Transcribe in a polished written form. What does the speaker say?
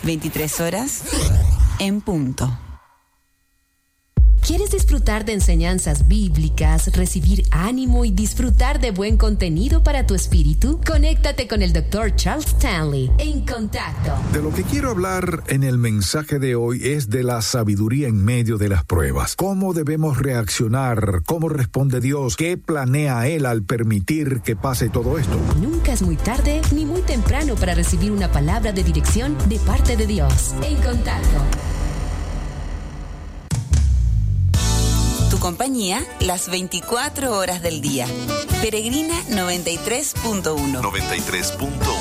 23 horas en punto. ¿Quieres disfrutar de enseñanzas bíblicas, recibir ánimo y disfrutar de buen contenido para tu espíritu? Conéctate con el Dr. Charles Stanley en Contacto. De lo que quiero hablar en el mensaje de hoy es de la sabiduría en medio de las pruebas. ¿Cómo debemos reaccionar? ¿Cómo responde Dios? ¿Qué planea Él al permitir que pase todo esto? Nunca es muy tarde ni muy temprano para recibir una palabra de dirección de parte de Dios. En Contacto. Tu compañía las 24 horas del día. Peregrina 93.1. 93.1.